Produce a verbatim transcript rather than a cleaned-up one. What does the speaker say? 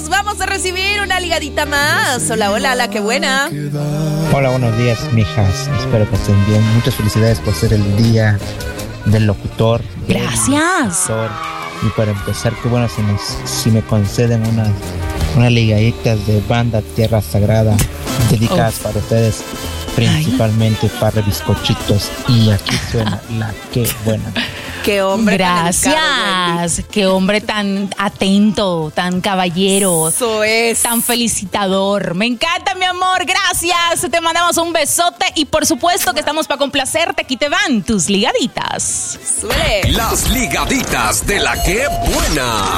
señores, vamos a recibir una ligadita más. Hola, hola, la que buena. Hola, buenos días, mijas. Espero que estén bien. Muchas felicidades por ser el día del locutor. Gracias. Locutor. Y para empezar, qué bueno si, nos, si me conceden unas, unas ligaditas de banda Tierra Sagrada dedicadas oh. para ustedes, principalmente Ay. para bizcochitos. Y aquí suena la que buena. Qué hombre. Gracias. Tan Qué hombre tan atento, tan caballero. Eso es. Tan felicitador. Me encanta, mi amor. Gracias. Te mandamos un besote y por supuesto que estamos para complacerte. Aquí te van tus ligaditas. Suele. Las ligaditas de la que buena.